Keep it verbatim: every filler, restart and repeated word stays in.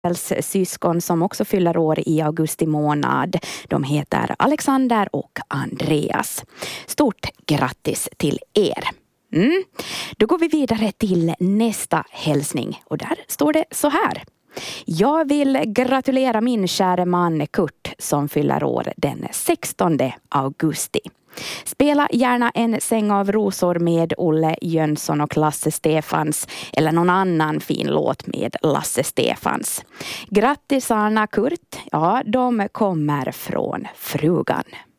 syskon som också fyller år i augusti månad. De heter Alexander och Andreas. Stort grattis till er! Mm. Då går vi vidare till nästa hälsning och där står det så här. Jag vill gratulera min kära man Kurt som fyller år den sextonde augusti. Spela gärna en säng av rosor med Olle Jönsson och Lasse Stefans eller någon annan fin låt med Lasse Stefans. Grattisarna Kurt, ja de kommer från frugan.